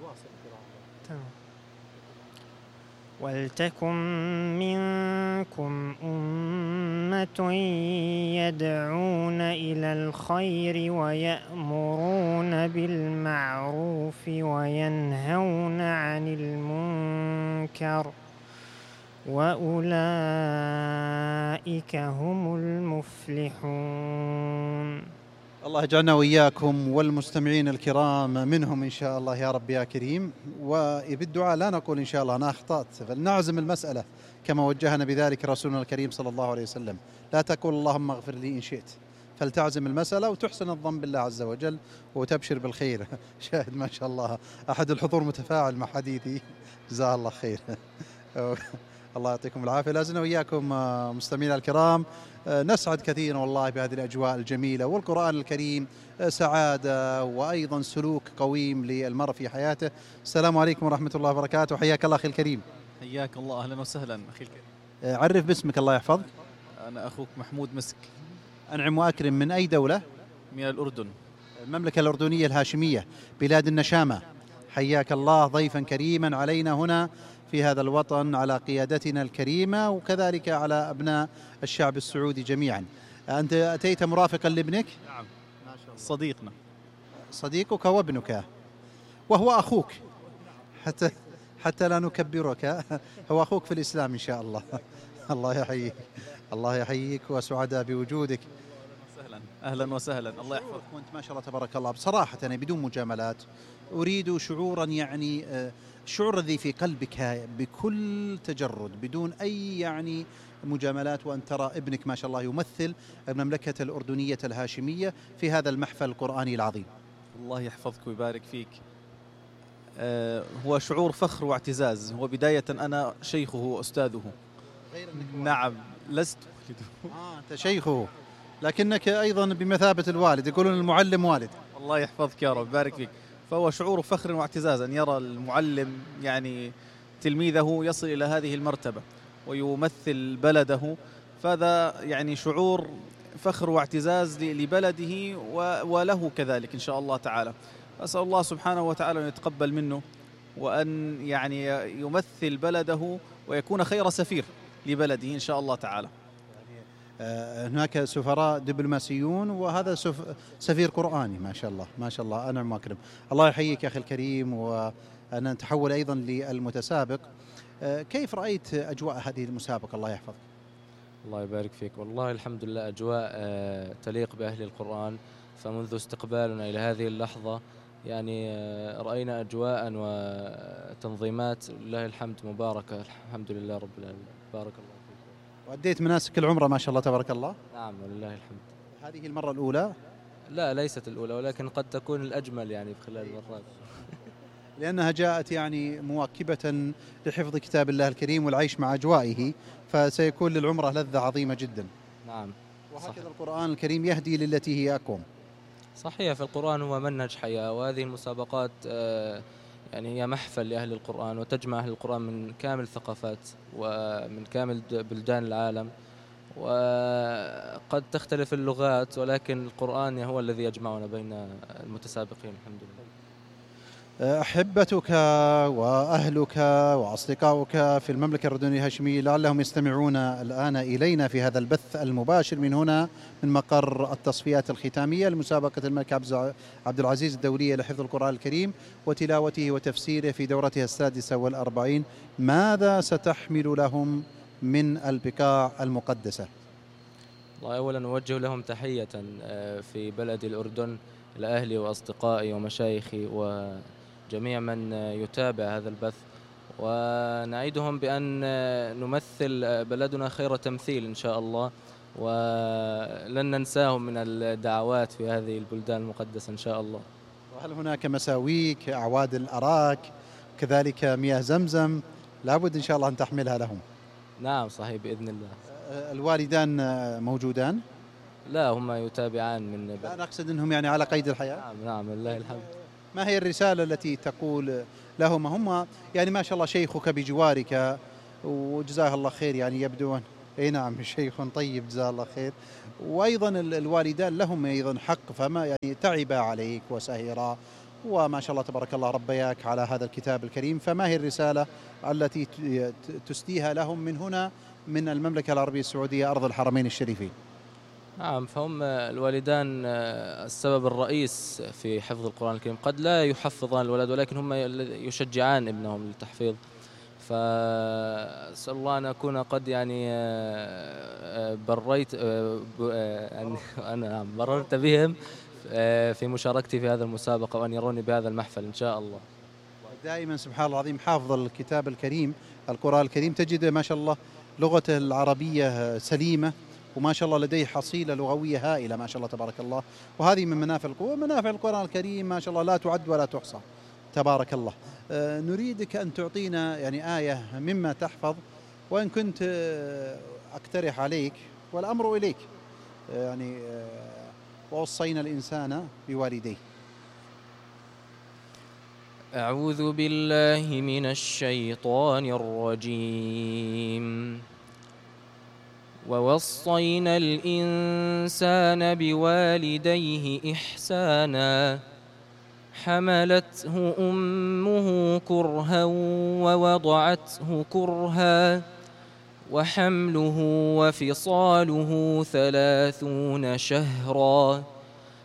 تمام. ولتكن منكم أمة يدعون إلى الخير ويأمرون بالمعروف وينهون عن المنكر وأولئك هم المفلحون. الله يجعلنا وإياكم والمستمعين الكرام منهم إن شاء الله يا رب يا كريم. وبالدعاء لا نقول إن شاء الله أنا أخطأت، فلنعزم المسألة كما وجهنا بذلك رسولنا الكريم صلى الله عليه وسلم. لا تقول اللهم اغفر لي إن شئت، فلتعزم المسألة وتحسن الظن بالله عز وجل وتبشر بالخير. شاهد ما شاء الله أحد الحضور متفاعل مع حديثي، جزاه الله خير. الله يعطيكم العافية. لازلنا وإياكم مستمعينا الكرام نسعد كثيرا والله بهذه الأجواء الجميلة، والقرآن الكريم سعادة وأيضا سلوك قويم للمرء في حياته. السلام عليكم ورحمة الله وبركاته. حياك الله أخي الكريم. حياك الله، أهلا وسهلا أخي الكريم. عرف باسمك الله يحفظك. أنا أخوك محمود مسك. أنعم وأكرم. من أي دولة؟ من الأردن. المملكة الأردنية الهاشمية، بلاد النشامة. حياك الله ضيفا كريما علينا هنا في هذا الوطن على قيادتنا الكريمة وكذلك على أبناء الشعب السعودي جميعا. أنت أتيت مرافقا لابنك؟ نعم، صديقنا. صديقك وابنك وهو أخوك، حتى لا نكبرك، هو أخوك في الإسلام إن شاء الله. الله يحييك، الله يحييك وسعداء بوجودك. أهلا وسهلا، الله يحفظك. وأنت ما شاء الله تبارك الله بصراحة أنا بدون مجاملات أريد شعورا، يعني الشعور الذي في قلبك بكل تجرد بدون أي يعني مجاملات، وأن ترى ابنك ما شاء الله يمثل المملكة الأردنية الهاشمية في هذا المحفل القرآني العظيم. الله يحفظك ويبارك فيك. هو شعور فخر واعتزاز. هو بداية أنا شيخه وأستاذه. نعم، لست والده. أنت شيخه لكنك أيضا بمثابة الوالد، يقولون المعلم والد. الله يحفظك يا رب، بارك فيك. فهو شعور فخر واعتزاز أن يرى المعلم يعني تلميذه يصل إلى هذه المرتبة ويمثل بلده، فهذا يعني شعور فخر واعتزاز لبلده وله كذلك إن شاء الله تعالى. أسأل الله سبحانه وتعالى أن يتقبل منه وأن يعني يمثل بلده ويكون خير سفير لبلده إن شاء الله تعالى. هناك سفراء دبلوماسيون وهذا سفير قرآني ما شاء الله ما شاء الله. أنا أكرم. الله يحييك يا أخي الكريم. وأنا نتحول أيضا للمتسابق. كيف رأيت أجواء هذه المسابقة الله يحفظك؟ الله يبارك فيك. والله الحمد لله أجواء تليق بأهل القرآن. فمنذ استقبالنا إلى هذه اللحظة يعني رأينا أجواء وتنظيمات لله الحمد مباركة، الحمد لله رب العالمين. بارك الله فيك. وأديت مناسك العمرة ما شاء الله تبارك الله؟ نعم ولله الحمد. هذه المرة الأولى؟ لا ليست الأولى، ولكن قد تكون الأجمل يعني في خلال المرات. لأنها جاءت يعني مواكبة لحفظ كتاب الله الكريم والعيش مع أجوائه، فسيكون للعمرة لذة عظيمة جدا. نعم. وهكذا القرآن الكريم يهدي للتي هي أقوم. صحيح، في القرآن هو منهج حياة، وهذه المسابقات يعني هي محفل لأهل القرآن وتجمع أهل القرآن من كامل الثقافات ومن كامل بلدان العالم، وقد تختلف اللغات ولكن القرآن هو الذي يجمعنا بين المتسابقين الحمد لله. أحبتك وأهلك وأصدقائك في المملكة الأردنية الهاشمية لعلهم يستمعون الآن إلينا في هذا البث المباشر من هنا من مقر التصفيات الختامية لمسابقة الملك عبد العزيز الدولية لحفظ القرآن الكريم وتلاوته وتفسيره في دورتها 46. ماذا ستحمل لهم من البقاع المقدسة؟ الله أولا أوجه لهم تحية في بلد الأردن لأهلي وأصدقائي ومشايخي وجميع من يتابع هذا البث، ونعيدهم بأن نمثل بلدنا خير تمثيل إن شاء الله، ولن ننساهم من الدعوات في هذه البلدان المقدسة إن شاء الله. وهل هناك مساويك أعواد الأراك كذلك مياه زمزم لابد إن شاء الله أن تحملها لهم؟ نعم صحيح بإذن الله. الوالدان موجودان؟ لا هم يتابعان من لا أنا أقصد أنهم يعني على قيد الحياة. نعم لله الحمد. ما هي الرسالة التي تقول لهم؟ هم يعني ما شاء الله شيخك بجوارك وجزاه الله خير، يعني يبدون اي نعم شيخ طيب جزاه الله خير، وايضا الوالدان لهم ايضا حق، فما يعني تعبا عليك وسهرا وما شاء الله تبارك الله ربياك على هذا الكتاب الكريم. فما هي الرسالة التي تسديها لهم من هنا من المملكة العربية السعودية أرض الحرمين الشريفين؟ نعم، فهم الوالدان السبب الرئيس في حفظ القرآن الكريم. قد لا يحفظان الولد ولكن هم يشجعان ابنهم للتحفيظ. فأسأل الله أن أكون قد يعني أنا بررت بهم في مشاركتي في هذا المسابقة، وأن يروني بهذا المحفل إن شاء الله. دائما سبحان الله العظيم حافظ الكتاب الكريم القرآن الكريم تجد ما شاء الله لغته العربية سليمة، وما شاء الله لديه حصيلة لغوية هائلة ما شاء الله تبارك الله. وهذه من منافع القرآن الكريم ما شاء الله لا تعد ولا تحصى تبارك الله. نريدك أن تعطينا يعني آية مما تحفظ، وإن كنت أقترح عليك والأمر إليك يعني ووصينا الإنسان بوالديه. أعوذ بالله من الشيطان الرجيم. ووصينا الإنسان بوالديه إحسانا حملته أمه كرها ووضعته كرها وحمله وفصاله 30 شهرا